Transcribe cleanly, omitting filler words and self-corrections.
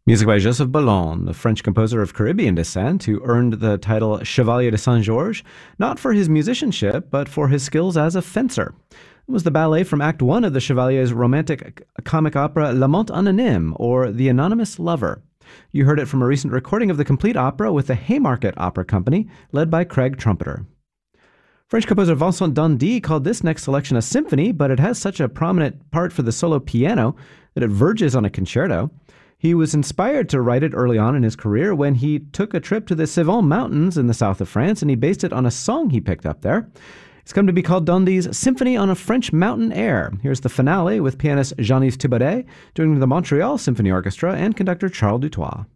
Music by Joseph Bellon, the French composer of Caribbean descent, who earned the title Chevalier de Saint-Georges, not for his musicianship, but for his skills as a fencer. It was the ballet from Act One of the Chevalier's romantic comic opera L'Amant Anonyme, or The Anonymous Lover. You heard it from a recent recording of the complete opera with the Haymarket Opera Company, led by Craig Trumpeter. French composer Vincent d'Indy called this next selection a symphony, but it has such a prominent part for the solo piano that it verges on a concerto. He was inspired to write it early on in his career when he took a trip to the Cévennes Mountains in the south of France, and he based it on a song he picked up there. It's come to be called d'Indy's Symphony on a French Mountain Air. Here's the finale with pianist Jean-Yves Thibaudet, doing the Montreal Symphony Orchestra, and conductor Charles Dutoit.